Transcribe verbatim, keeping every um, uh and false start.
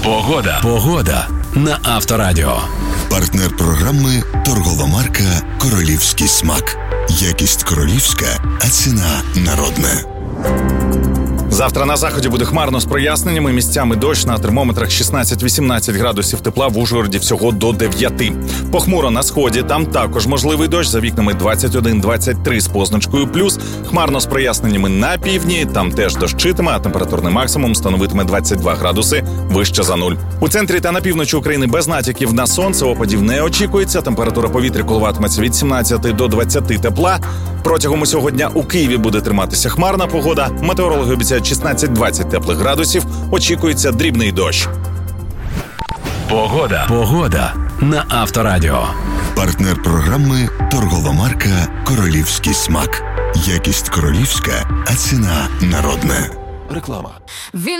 Погода. Погода на Авторадіо. Партнер програми торгова марка «Королівський смак». Якість королівська, а ціна народна. Завтра на заході буде хмарно з проясненнями, місцями дощ, на термометрах шістнадцять-вісімнадцять градусів тепла, в Ужгороді всього до дев'яти. Похмуро на сході, там також можливий дощ, за вікнами двадцять один - двадцять три з позначкою плюс. Хмарно з проясненнями на півдні, там теж дощитиме, а температурний максимум становитиме двадцять два градуси вище за нуль. У центрі та на півночі України без натяків на сонце, опадів не очікується, температура повітря коливатиметься від сімнадцяти до двадцяти тепла. Протягом усього дня у Києві буде триматися хмарна погода, метеорологи обіцяють шістнадцять-двадцять теплих градусів, очікується дрібний дощ. Погода. Погода на Авторадіо. Партнер програми торгова марка «Королівський смак». Якість королівська, а ціна народна. Реклама. Він